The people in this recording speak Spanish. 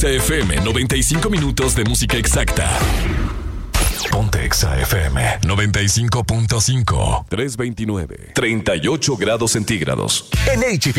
FM 95 minutos de música exacta. Ponte Exa FM 95.5. 329. 38 grados centígrados. En HB